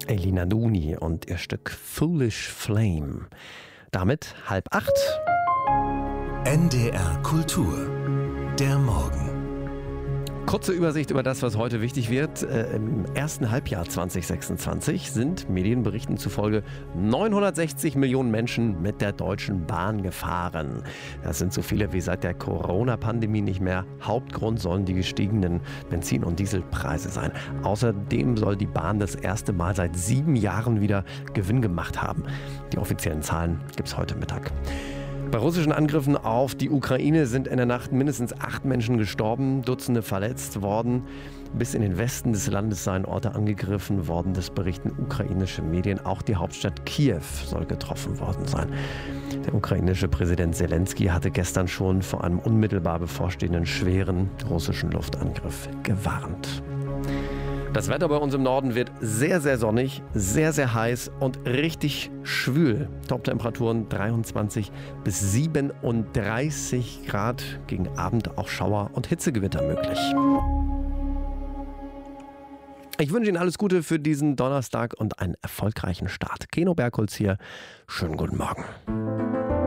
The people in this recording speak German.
Elina Duni und ihr Stück Foolish Flame. Damit 7:30. NDR Kultur. Der Morgen. Kurze Übersicht über das, was heute wichtig wird. Im ersten Halbjahr 2026 sind Medienberichten zufolge 960 Millionen Menschen mit der Deutschen Bahn gefahren. Das sind so viele wie seit der Corona-Pandemie nicht mehr. Hauptgrund sollen die gestiegenen Benzin- und Dieselpreise sein. Außerdem soll die Bahn das erste Mal seit 7 Jahren wieder Gewinn gemacht haben. Die offiziellen Zahlen gibt es heute Mittag. Bei russischen Angriffen auf die Ukraine sind in der Nacht mindestens 8 Menschen gestorben, Dutzende verletzt worden. Bis in den Westen des Landes seien Orte angegriffen worden, das berichten ukrainische Medien. Auch die Hauptstadt Kiew soll getroffen worden sein. Der ukrainische Präsident Selensky hatte gestern schon vor einem unmittelbar bevorstehenden schweren russischen Luftangriff gewarnt. Das Wetter bei uns im Norden wird sehr, sehr sonnig, sehr, sehr heiß und richtig schwül. Toptemperaturen 23 bis 37 Grad. Gegen Abend auch Schauer und Hitzegewitter möglich. Ich wünsche Ihnen alles Gute für diesen Donnerstag und einen erfolgreichen Start. Keno Bergholz hier. Schönen guten Morgen.